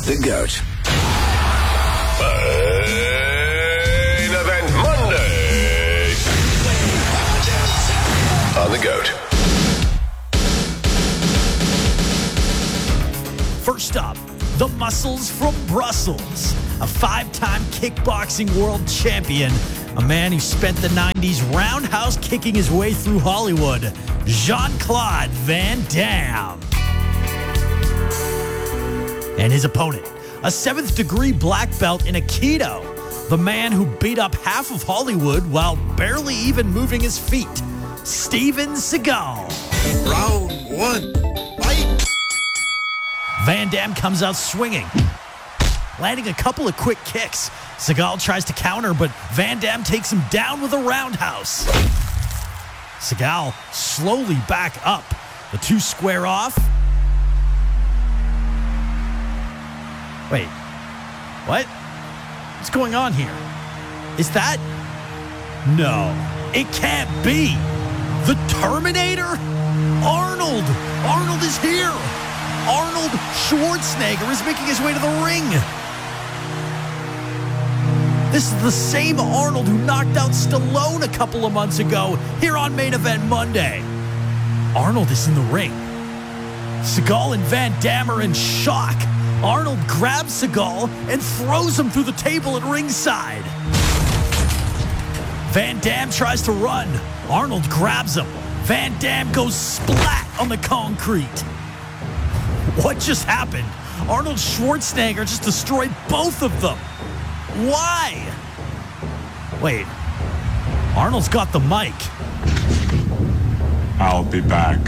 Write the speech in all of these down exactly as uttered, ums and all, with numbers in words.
The GOAT. Main Event Monday on The GOAT. First up, the Muscles from Brussels, a five-time kickboxing world champion, a man who spent the nineties roundhouse kicking his way through Hollywood, Jean-Claude Van Damme. And his opponent, a seventh-degree black belt in Aikido, the man who beat up half of Hollywood while barely even moving his feet, Steven Seagal. Round one, fight! Van Damme comes out swinging, landing a couple of quick kicks. Seagal tries to counter, but Van Damme takes him down with a roundhouse. Seagal slowly back up. The two square off. Wait, what? What's going on here? Is that? No, it can't be. The Terminator? Arnold! Arnold is here! Arnold Schwarzenegger is making his way to the ring. This is the same Arnold who knocked out Stallone a couple of months ago here on Main Event Monday. Arnold is in the ring. Seagal and Van Damme are in shock. Arnold grabs Seagal and throws him through the table at ringside. Van Damme tries to run. Arnold grabs him. Van Damme goes splat on the concrete. What just happened? Arnold Schwarzenegger just destroyed both of them. Why? Wait. Arnold's got the mic. I'll be back.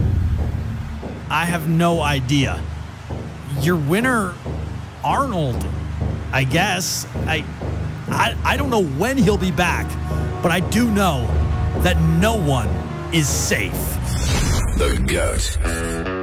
I have no idea. Your winner, Arnold, I guess. I, I, I don't know when he'll be back, but I do know that no one is safe. The GOAT.